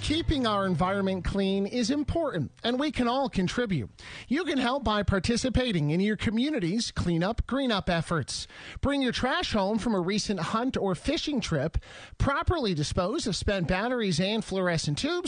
Keeping our environment clean is important, and we can all contribute. You can help by participating in your community's cleanup, green up efforts. Bring your trash home from a recent hunt or fishing trip. Properly dispose of spent batteries and fluorescent tubes.